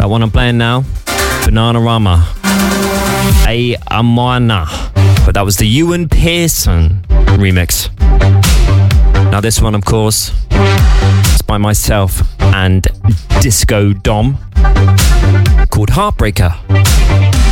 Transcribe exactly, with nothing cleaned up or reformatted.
That one I'm playing now, Bananarama, A Amana. But that was the Ewan Pearson remix. Now this one, of course, is by myself and Disco Dom, called Heartbreaker.